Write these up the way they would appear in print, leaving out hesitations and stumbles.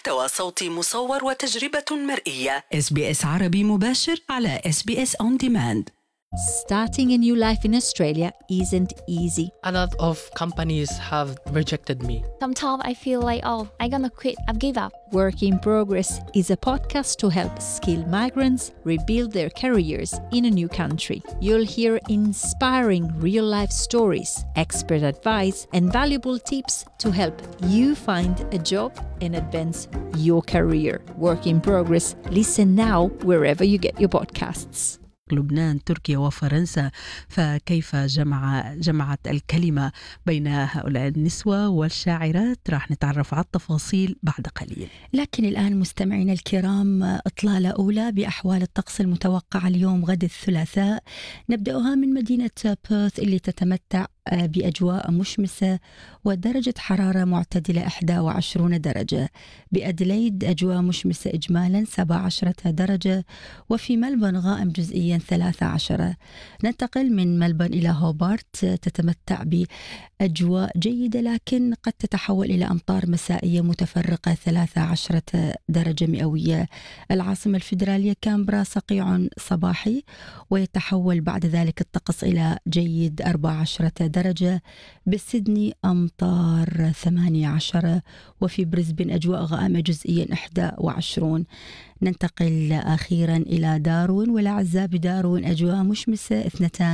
محتوى صوتي مصور وتجربة مرئية. SBS عربي مباشر على SBS On Demand. Starting a new life in Australia isn't easy. A lot of companies have rejected me. Sometimes I feel like, I'm gonna quit, I've give up. Work in Progress is a podcast to help skilled migrants rebuild their careers in a new country. You'll hear inspiring real-life stories, expert advice, and valuable tips to help you find a job and advance your career. Work in Progress. Listen now wherever you get your podcasts. لبنان، تركيا وفرنسا، فكيف جمعت الكلمة بين هؤلاء النسوة والشاعرات؟ راح نتعرف على التفاصيل بعد قليل. لكن الآن مستمعينا الكرام، إطلالة أولى بأحوال الطقس المتوقعة اليوم غد الثلاثاء، نبدأها من مدينة بيرث اللي تتمتع بأجواء مشمسة ودرجة حرارة معتدلة 21 درجة. بأدليد أجواء مشمسة إجمالا 17 درجة، وفي ملبورن غائم جزئيا 13. ننتقل من ملبورن إلى هوبارت، تتمتع بأجواء جيدة لكن قد تتحول إلى أمطار مسائية متفرقة 13 درجة مئوية. العاصمة الفيدرالية كامبرا صقيع صباحي، ويتحول بعد ذلك الطقس إلى جيد 14 درجة. بسيدني أمطار 18، وفي بريسبن أجواء غائمة جزئيا 21. ننتقل أخيرا إلى داروين، والأعزاء بداروين أجواء مشمسة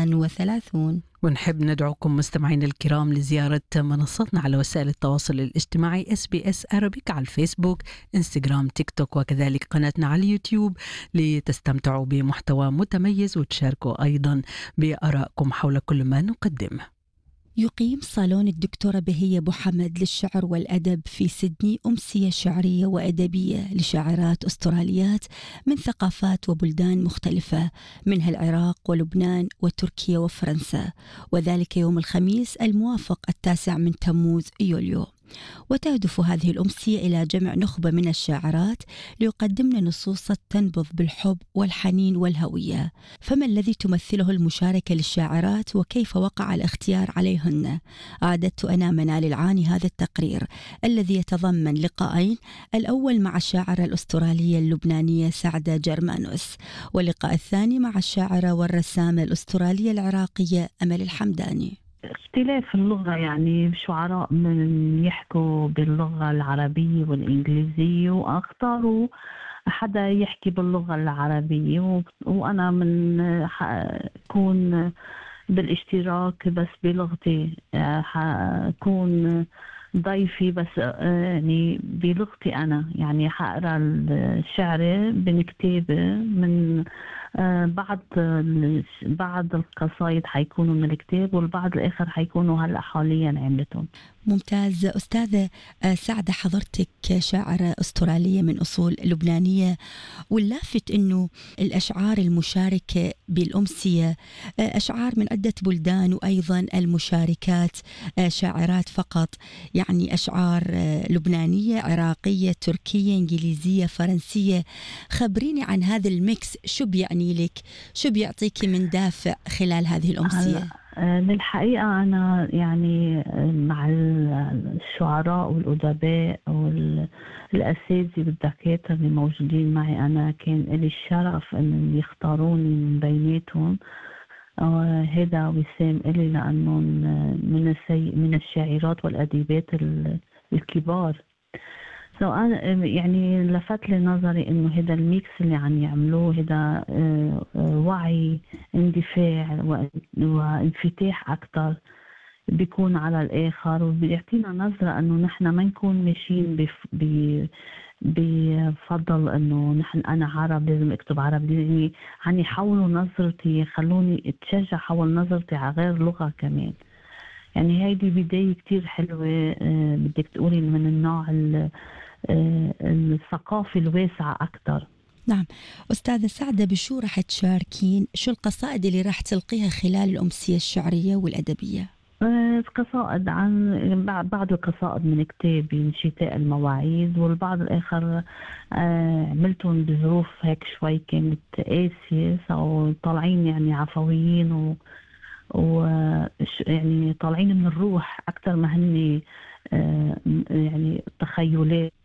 32. ونحب ندعوكم مستمعين الكرام لزيارة منصتنا على وسائل التواصل الاجتماعي SBS Arabic على الفيسبوك، إنستغرام، تيك توك، وكذلك قناتنا على اليوتيوب، لتستمتعوا بمحتوى متميز وتشاركوا أيضا بآرائكم حول كل ما نقدمه. يقيم صالون الدكتورة بهية أبو حمد للشعر والأدب في سيدني أمسية شعرية وأدبية لشاعرات أستراليات من ثقافات وبلدان مختلفة، منها العراق ولبنان وتركيا وفرنسا، وذلك يوم الخميس الموافق 9 من تموز يوليو. وتهدف هذه الأمسية إلى جمع نخبة من الشاعرات ليقدمن نصوصا تنبض بالحب والحنين والهوية. فما الذي تمثله المشاركة للشاعرات وكيف وقع الاختيار عليهن؟ أعددت أنا منال العاني هذا التقرير الذي يتضمن لقاءين، الأول مع الشاعرة الأسترالية اللبنانية سعدة جرمانوس، واللقاء الثاني مع الشاعرة والرسامة الأسترالية العراقية أمل الحمداني. اختلاف اللغة، يعني شعراء من يحكوا باللغة العربية والإنجليزية، واختاروا حدا يحكي باللغة العربية، وأنا من حكون بالاشتراك بس بلغتي، حكون ضيفي بس يعني بلغتي أنا، يعني حقرأ الشعر بنكتابة من بعض القصايد حيكونوا من الكتاب، والبعض الآخر حيكونوا هلأ حاليا عملتهم. ممتاز. أستاذة سعدة، حضرتك شاعرة أسترالية من أصول لبنانية، واللافت أنه الأشعار المشاركة بالأمسية أشعار من عدة بلدان، وأيضا المشاركات شاعرات فقط، يعني أشعار لبنانية، عراقية، تركية، إنجليزية، فرنسية. خبريني عن هذا الميكس، شو بيعني لك؟ شو بيعطيكي من دافع خلال هذه الأمسية؟ للحقيقة أنا يعني مع الشعراء والأدباء والأساتذة والدكاترة اللي موجودين معي، أنا كان لي الشرف أن يختاروني من بيناتهم. هذا وسام إلي، لأنه من الشاعرات والأديبات الكبار. أنا يعني لفت لي نظري إنه هذا الميكس اللي عم يعملوه، هذا وعي، اندفاع وانفتاح أكتر بيكون على الآخر، وبيعطينا نظرة إنه نحن ما نكون ماشيين بفضل إنه أنا عرب لازم أكتب عربي، يعني حولوا نظرتي، خلوني أتشجع حول نظرتي على غير لغة كمان. يعني هيدي بداية كتير حلوة، بدك تقولي من النوع الثقافي الواسعة أكتر. نعم. أستاذة سعدة، بشو رح تشاركين؟ شو القصائد اللي رح تلقيها خلال الأمسية الشعرية والأدبية؟ قصائد عن بعض القصائد من كتابي من شتاء المواعيد، والبعض الآخر عملتهم بظروف هيك شوي كانت قاسية، أو طالعين يعني عفويين يعني طالعين من الروح أكتر ما هني يعني تخيلات